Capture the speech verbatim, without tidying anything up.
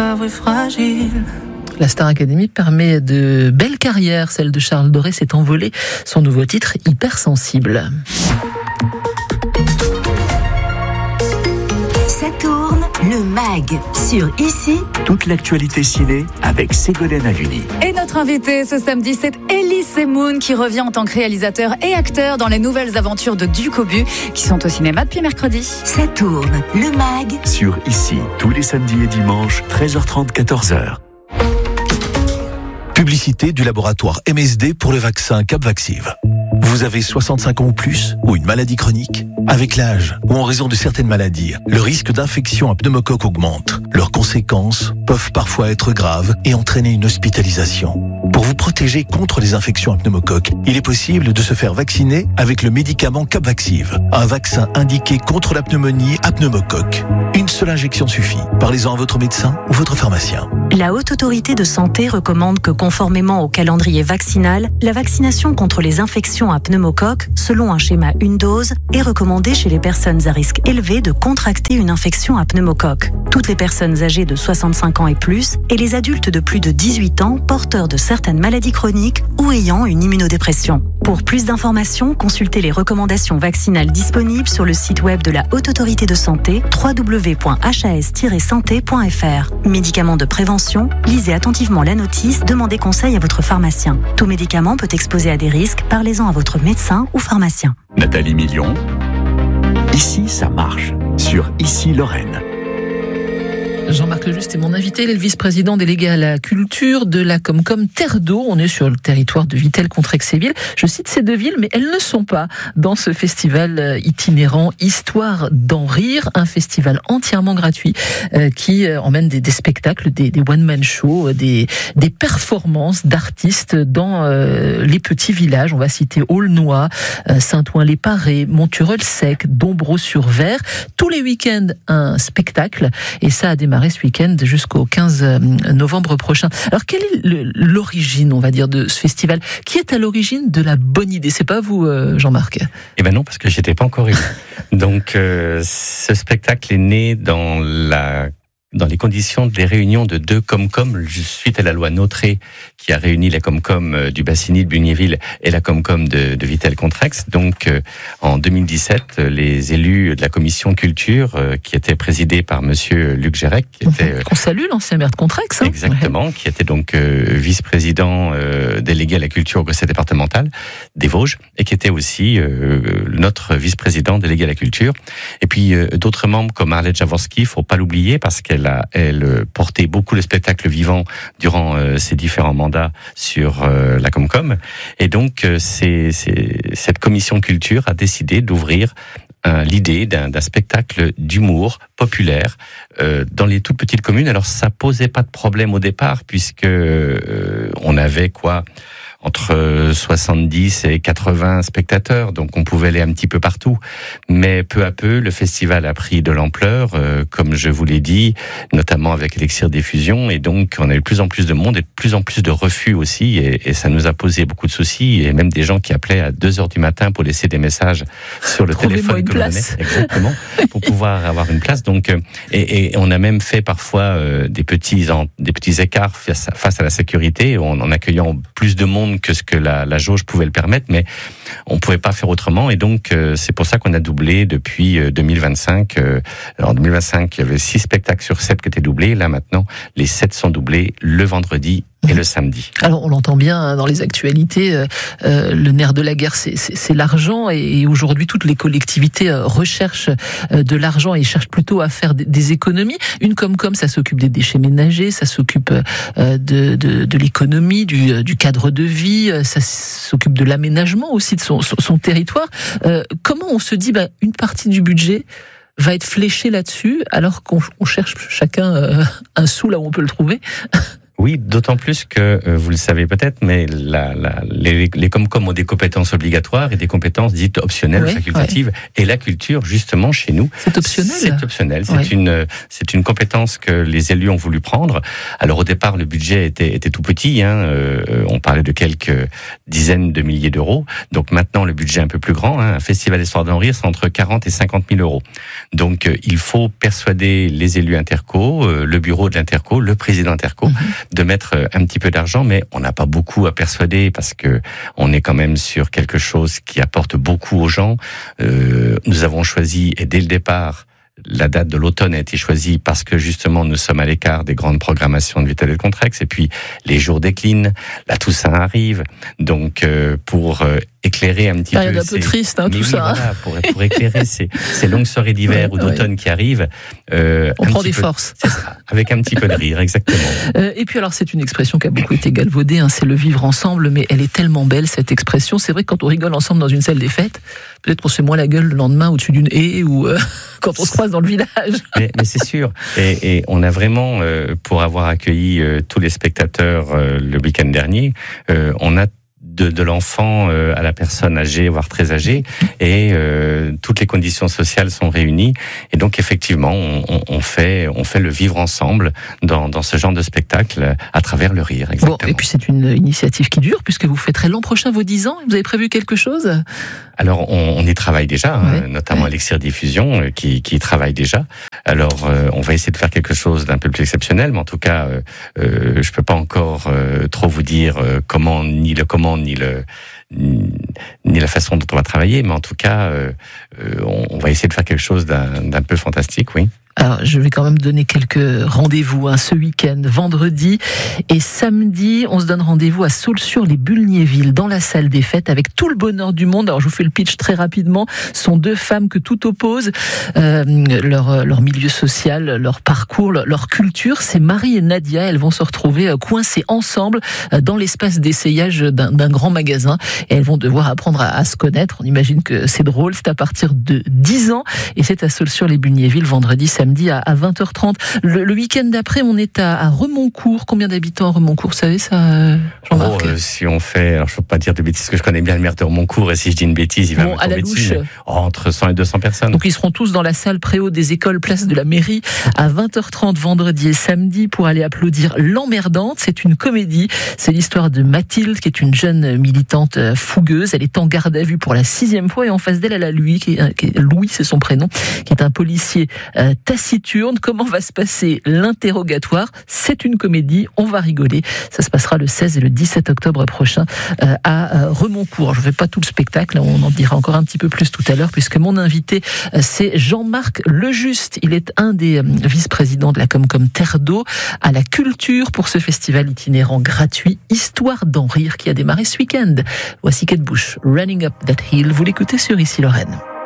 avoué fragile. La Star Academy permet de belles carrières. Celle de Charles Doré s'est envolée. Son nouveau titre, Hypersensible. Ça tourne, le mag sur Ici. Toute l'actualité ciné avec Ségolène Haluni. Et notre invité ce samedi, c'est Elie Semoun qui revient en tant que réalisateur et acteur dans les nouvelles aventures de Ducobu qui sont au cinéma depuis mercredi. Ça tourne, le mag Sur Ici, tous les samedis et dimanches, treize heures trente, quatorze heures. Publicité du laboratoire M S D pour le vaccin Capvaxive. Vous avez soixante-cinq ans ou plus ou une maladie chronique? Avec l'âge ou en raison de certaines maladies, le risque d'infection à pneumocoque augmente. Leurs conséquences peuvent parfois être graves et entraîner une hospitalisation. Pour vous protéger contre les infections à pneumocoque, il est possible de se faire vacciner avec le médicament Capvaxive, un vaccin indiqué contre la pneumonie à pneumocoque. Une seule injection suffit. Parlez-en à votre médecin ou votre pharmacien. La Haute Autorité de Santé recommande que, conformément au calendrier vaccinal, la vaccination contre les infections à pneumocoque, selon un schéma une dose, est recommandée chez les personnes à risque élevé de contracter une infection à pneumocoque. Toutes les personnes âgées de soixante-cinq ans et plus et les adultes de plus de dix-huit ans porteurs de certaines maladies chroniques ou ayant une immunodépression. Pour plus d'informations, consultez les recommandations vaccinales disponibles sur le site web de la Haute Autorité de Santé w w w point h a s tiret santé point f r. Médicaments de prévention, lisez attentivement la notice, demandez conseil à votre pharmacien. Tout médicament peut exposer à des risques, parlez-en à votre médecin ou pharmacien. Nathalie Million. Ici, ça marche. Sur Ici, Lorraine. Jean-Marc Lejuste est mon invité, il est le vice-président délégué à la culture de la Comcom Terre d'Eau. On est sur le territoire de Vittel-Contrexéville. Je cite ces deux villes, mais elles ne sont pas dans ce festival itinérant Histoire d'en rire, un festival entièrement gratuit euh, qui emmène des, des spectacles, des, des one-man shows, des, des performances d'artistes dans euh, les petits villages. On va citer Aulnois, euh, Saint-Ouen-les-Parés, Montureul-Sec, Dombreau-sur-Ver. Tous les week-ends, un spectacle, et ça a démarré ce week-end jusqu'au quinze novembre prochain. Alors, quelle est le, l'origine, on va dire, de ce festival? Qui est à l'origine de la bonne idée? C'est pas vous, Jean-Marc? Eh ben non, parce que j'étais pas encore élu. Donc, euh, ce spectacle est né dans la dans les conditions des réunions de deux Comcom, suite à la loi Notré, qui a réuni la Comcom du Bassigny de Bugnéville et la Comcom de, de Vittel-Contrex. Donc, euh, en deux mille dix-sept, les élus de la commission culture, euh, qui était présidée par monsieur Luc Gérec, qui était... Euh, Qu'on salue, l'ancien maire de Contrex. Hein. Exactement, ouais. Qui était donc euh, vice-président euh, délégué à la culture au conseil départemental des Vosges, et qui était aussi euh, notre vice-président délégué à la culture. Et puis, euh, d'autres membres comme Arlette Jaworski, il faut pas l'oublier, parce qu'elle Elle, elle portait beaucoup le spectacle vivant durant euh, ses différents mandats sur euh, la Comcom. Et donc, euh, c'est, c'est, cette commission culture a décidé d'ouvrir euh, l'idée d'un, d'un spectacle d'humour populaire euh, dans les toutes petites communes. Alors, ça posait pas de problème au départ, puisque euh, on avait quoi entre soixante-dix et quatre-vingts spectateurs, donc on pouvait aller un petit peu partout. Mais peu à peu, le festival a pris de l'ampleur, euh, comme je vous l'ai dit, notamment avec Elixir Diffusion, et donc on a eu de plus en plus de monde et de plus en plus de refus aussi, et, et ça nous a posé beaucoup de soucis, et même des gens qui appelaient à deux heures du matin pour laisser des messages sur le Trouvez-moi téléphone que l'on donnait, exactement, pour pouvoir avoir une place. Donc, euh, et, et on a même fait parfois euh, des petits en, des petits écarts face à, face à la sécurité, en, en accueillant plus de monde que ce que la, la jauge pouvait le permettre, mais on pouvait pas faire autrement, et donc euh, c'est pour ça qu'on a doublé depuis euh, deux mille vingt-cinq. Euh, en deux mille vingt-cinq, il y avait six spectacles sur sept qui étaient doublés. Là maintenant, les sept sont doublés le vendredi et le samedi. Alors on l'entend bien hein, dans les actualités, euh, euh, le nerf de la guerre c'est, c'est, c'est l'argent, et, et aujourd'hui toutes les collectivités euh, recherchent euh, de l'argent et cherchent plutôt à faire des, des économies. Une Comcom, ça s'occupe des déchets ménagers, ça s'occupe euh, de, de, de l'économie, du, du cadre de vie, ça s'occupe de l'aménagement aussi de son, son, son territoire. Euh, comment on se dit bah, une partie du budget va être fléchée là-dessus alors qu'on on cherche chacun euh, un sou là où on peut le trouver? Oui, d'autant plus que, euh, vous le savez peut-être, mais la, la, les, les Comcom ont des compétences obligatoires et des compétences dites optionnelles, oui, facultatives. Oui. Et la culture, justement, chez nous, c'est optionnel. C'est optionnel. C'est oui. une, c'est une compétence que les élus ont voulu prendre. Alors au départ, le budget était, était tout petit. Hein, euh, on parlait de quelques dizaines de milliers d'euros. Donc maintenant, le budget est un peu plus grand. Hein, un festival d'histoire d'en rire, c'est entre quarante et cinquante mille euros. Donc euh, il faut persuader les élus interco, euh, le bureau de l'interco, le président interco, mmh. de mettre un petit peu d'argent, mais on n'a pas beaucoup à persuader parce que on est quand même sur quelque chose qui apporte beaucoup aux gens. Euh, nous avons choisi, et dès le départ, la date de l'automne a été choisie parce que justement nous sommes à l'écart des grandes programmations de Vitel et de Contrex, et puis les jours déclinent, la Toussaint arrive, donc euh, pour euh, éclairer un petit ah, peu... Il y a un peu triste, hein, tout oui, ça. Voilà, pour, pour éclairer ces, ces longues soirées d'hiver ouais, ou d'automne ouais. qui arrivent. Euh, On prend des peu, forces. C'est ça, avec un petit peu de rire, exactement. Euh, et puis alors c'est une expression qui a beaucoup été galvaudée, hein, c'est le vivre ensemble, mais elle est tellement belle cette expression. C'est vrai que quand on rigole ensemble dans une salle des fêtes, peut-être qu'on se fait moins la gueule le lendemain au-dessus d'une haie ou euh, quand on se croise dans le village. Mais, mais c'est sûr. Et, et on a vraiment, euh, pour avoir accueilli euh, tous les spectateurs euh, le week-end dernier, euh, on a de, de l'enfant euh, à la personne âgée, voire très âgée, et euh, toutes les conditions sociales sont réunies. Et donc effectivement, on, on, on fait, on fait le vivre ensemble dans, dans ce genre de spectacle à travers le rire. Exactement. Bon, et puis c'est une initiative qui dure puisque vous fêterez l'an prochain vos dix ans. Vous avez prévu quelque chose ? Alors on, on y travaille déjà, ouais, hein, notamment ouais. Elixir Diffusion euh, qui, qui travaille déjà. Alors euh, on va essayer de faire quelque chose d'un peu plus exceptionnel, mais en tout cas, euh, euh, je peux pas encore euh, trop vous dire euh, comment ni le comment ni le ni la façon dont on va travailler, mais en tout cas, euh, on, on va essayer de faire quelque chose d'un, d'un peu fantastique, oui. Alors, je vais quand même donner quelques rendez-vous hein, ce week-end, vendredi et samedi. On se donne rendez-vous à Saulx-sur-les-Bulgnévilles, dans la salle des fêtes, avec tout le bonheur du monde. Alors, je vous fais le pitch très rapidement. Ce sont deux femmes que tout oppose. Euh, leur, leur milieu social, leur parcours, leur, leur culture. C'est Marie et Nadia. Elles vont se retrouver coincées ensemble dans l'espace d'essayage d'un, d'un grand magasin. Et elles vont devoir apprendre à, à se connaître. On imagine que c'est drôle. C'est à partir de dix ans. Et c'est à Saulx-sur-les-Bulgnévilles, vendredi, samedi. Samedi à vingt heures trente. Le, le week-end d'après, on est à, à Remoncourt. Combien d'habitants à Remoncourt, vous savez ça, Jean-Marc ? Oh, euh, si on fait, alors je ne peux pas dire de bêtises, parce que je connais bien le maire de Remoncourt, et si je dis une bêtise, il va bon, me tomber dessus. Oh, entre cent et deux cents personnes. Donc ils seront tous dans la salle préhaut des écoles, place de la mairie, à vingt heures trente vendredi et samedi pour aller applaudir L'Emmerdante. C'est une comédie. C'est l'histoire de Mathilde, qui est une jeune militante fougueuse. Elle est en garde à vue pour la sixième fois, et en face d'elle, elle a Louis, qui est, qui est, Louis, c'est son prénom, qui est un policier euh, taciturne. Comment va se passer l'interrogatoire ? C'est une comédie, on va rigoler. Ça se passera le seize et le dix-sept octobre prochain euh, à euh, Remoncourt. Je ne fais pas tout le spectacle, on en dira encore un petit peu plus tout à l'heure, puisque mon invité, euh, c'est Jean-Marc Lejuste. Il est un des euh, vice-présidents de la Comcom Terre d'Eau à la culture pour ce festival itinérant gratuit Histoire d'en rire qui a démarré ce week-end. Voici Kate Bush, Running Up That Hill. Vous l'écoutez sur Ici Lorraine.